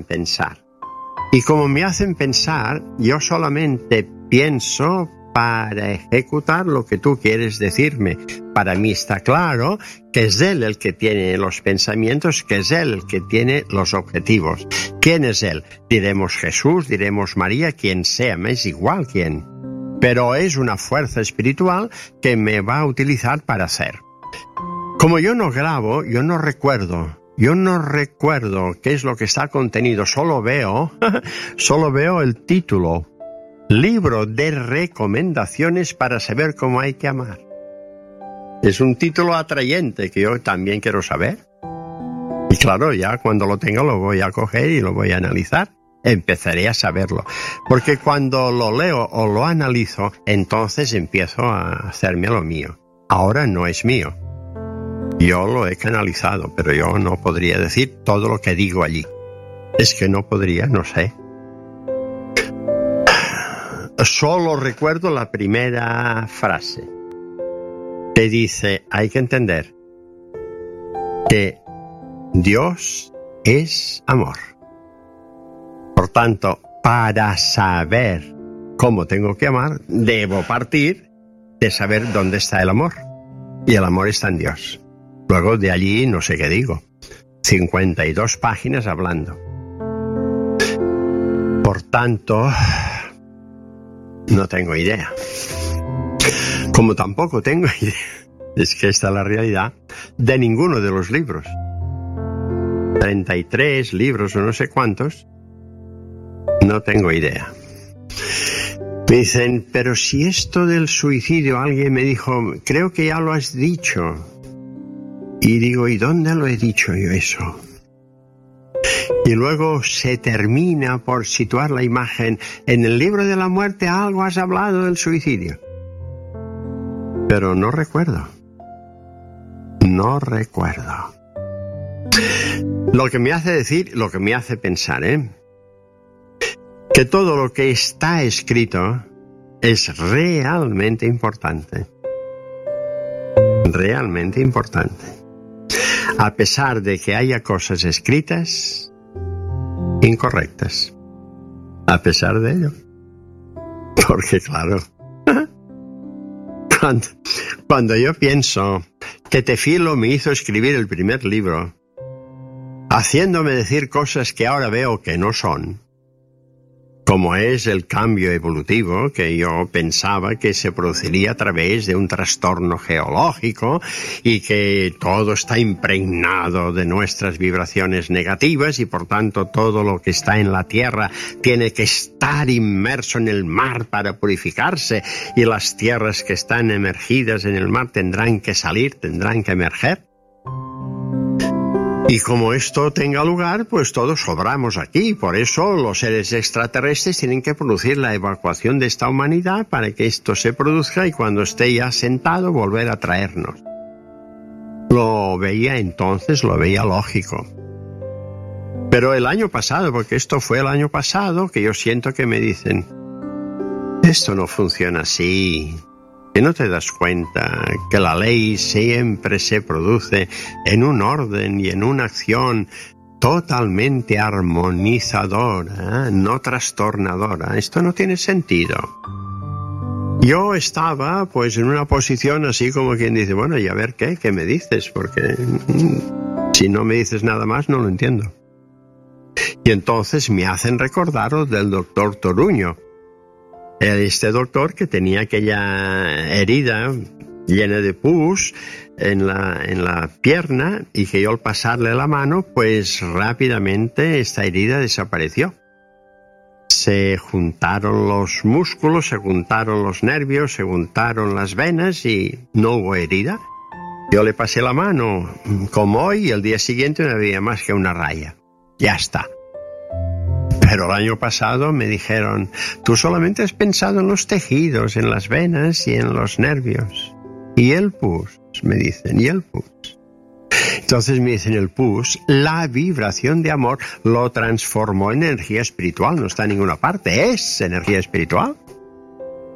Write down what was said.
hacen pensar. Y como me hacen pensar, yo solamente pienso para ejecutar lo que tú quieres decirme. Para mí está claro que es Él el que tiene los pensamientos, que es Él el que tiene los objetivos. ¿Quién es Él? Diremos Jesús, diremos María, quien sea, me es igual quién. Pero es una fuerza espiritual que me va a utilizar para hacer. Como yo no grabo, yo no recuerdo qué es lo que está contenido, solo veo el título. Libro de recomendaciones para saber cómo hay que amar. Es un título atrayente que yo también quiero saber. Y claro, ya cuando lo tenga lo voy a coger y lo voy a analizar. Empezaré a saberlo. Porque cuando lo leo o lo analizo, entonces empiezo a hacerme lo mío. Ahora no es mío. Yo lo he canalizado, pero yo no podría decir todo lo que digo allí. Es que no podría, no sé. Solo recuerdo la primera frase. Te dice, hay que entender que Dios es amor. Por tanto, para saber cómo tengo que amar, debo partir de saber dónde está el amor. Y el amor está en Dios. Luego de allí no sé qué digo. 52 páginas hablando. Por tanto, no tengo idea. Como tampoco tengo idea, es que esta es la realidad, de ninguno de los libros. 33 libros o no sé cuántos, no tengo idea. Me dicen, pero si esto del suicidio, alguien me dijo, creo que ya lo has dicho. Y digo, ¿y dónde lo he dicho yo eso? Y luego se termina por situar la imagen. En el libro de la muerte algo has hablado del suicidio. Pero no recuerdo. No recuerdo. Lo que me hace decir, lo que me hace pensar, que todo lo que está escrito es realmente importante. Realmente importante. A pesar de que haya cosas escritas incorrectas. A pesar de ello. Porque claro, cuando yo pienso que Tefilo me hizo escribir el primer libro, haciéndome decir cosas que ahora veo que no son, como es el cambio evolutivo que yo pensaba que se produciría a través de un trastorno geológico y que todo está impregnado de nuestras vibraciones negativas y por tanto todo lo que está en la tierra tiene que estar inmerso en el mar para purificarse y las tierras que están emergidas en el mar tendrán que salir, tendrán que emerger. Y como esto tenga lugar, pues todos sobramos aquí. Por eso los seres extraterrestres tienen que producir la evacuación de esta humanidad para que esto se produzca y cuando esté ya sentado volver a traernos. Lo veía entonces, lo veía lógico. Pero el año pasado, porque esto fue el año pasado, que yo siento que me dicen, esto no funciona así. ¿Que no te das cuenta que la ley siempre se produce en un orden y en una acción totalmente armonizadora, no trastornadora? Esto no tiene sentido. Yo estaba pues en una posición así como quien dice, bueno, y a ver qué me dices, porque si no me dices nada más no lo entiendo. Y entonces me hacen recordaros del doctor Toruño. Este doctor que tenía aquella herida llena de pus en la pierna y que yo al pasarle la mano, pues rápidamente esta herida desapareció. Se juntaron los músculos, se juntaron los nervios, se juntaron las venas y no hubo herida. Yo le pasé la mano como hoy y el día siguiente no había más que una raya. Ya está. Pero el año pasado me dijeron, tú solamente has pensado en los tejidos, en las venas y en los nervios. Y el pus, me dicen, y el pus. Entonces me dicen, el pus, la vibración de amor lo transformó en energía espiritual, no está en ninguna parte, es energía espiritual.